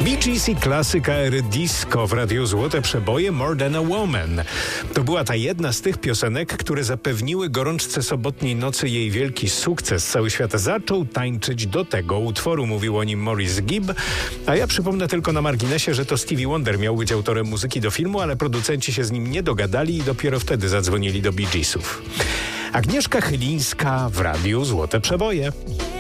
Bee Gees i klasyka ery disco w radiu Złote Przeboje More Than a Woman. To była ta jedna z tych piosenek, które zapewniły gorączce sobotniej nocy jej wielki sukces. Cały świat zaczął tańczyć do tego utworu, mówił o nim Maurice Gibb. A ja przypomnę tylko na marginesie, że to Stevie Wonder miał być autorem muzyki do filmu, ale producenci się z nim nie dogadali i dopiero wtedy zadzwonili do Bee Geesów. Agnieszka Chylińska w radiu Złote Przeboje.